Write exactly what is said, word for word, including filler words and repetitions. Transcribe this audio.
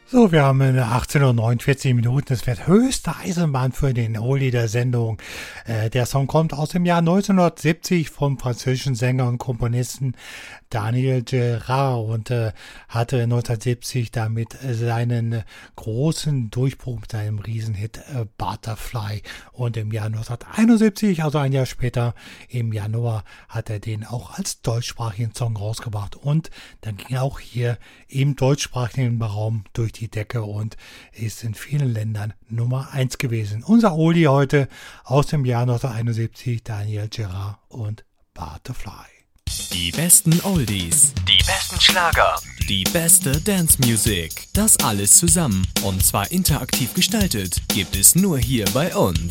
So, wir haben achtzehn Uhr neunundvierzig Minuten. Es wird höchste Eisenbahn für den Oldie der Sendung. Äh, der Song kommt aus dem Jahr neunzehnhundertsiebzig vom französischen Sänger und Komponisten Daniel Gérard und äh, hatte neunzehnhundertsiebzig damit seinen großen Durchbruch mit seinem Riesenhit äh, Butterfly. Und im Jahr neunzehnhunderteinundsiebzig, also ein Jahr später, im Januar, hat er den auch als deutschsprachigen Song rausgebracht. Und dann ging er auch hier im deutschsprachigen Raum durch die Decke und ist in vielen Ländern Nummer eins gewesen. Unser Oldie heute aus dem Jahr neunzehnhunderteinundsiebzig, Daniel Gérard und Butterfly. Die besten Oldies, die besten Schlager, die beste Dance Music, das alles zusammen und zwar interaktiv gestaltet, gibt es nur hier bei uns.